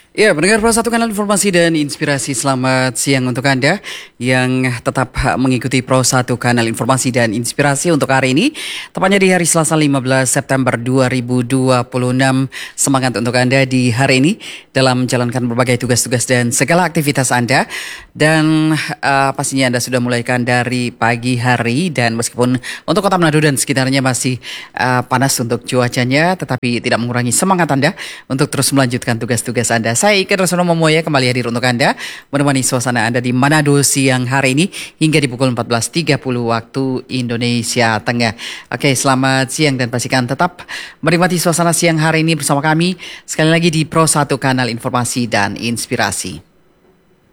Ya, pendengar Pro Satu Kanal Informasi dan Inspirasi, selamat siang untuk Anda yang tetap mengikuti Pro Satu Kanal Informasi dan Inspirasi untuk hari ini. Tepatnya di hari Selasa 15 September 2026. Semangat untuk Anda di hari ini dalam menjalankan berbagai tugas-tugas dan segala aktivitas Anda. Dan pastinya Anda sudah mulaikan dari pagi hari, dan meskipun untuk Kota Manado dan sekitarnya masih panas untuk cuacanya, tetapi tidak mengurangi semangat Anda untuk terus melanjutkan tugas-tugas Anda. Saya Iker Rasono Momoya kembali hadir untuk Anda, menemani suasana Anda di Manado siang hari ini hingga di pukul 14.30 waktu Indonesia Tengah. Oke, selamat siang dan pastikan tetap menikmati suasana siang hari ini bersama kami sekali lagi di Pro 1 Kanal Informasi dan Inspirasi.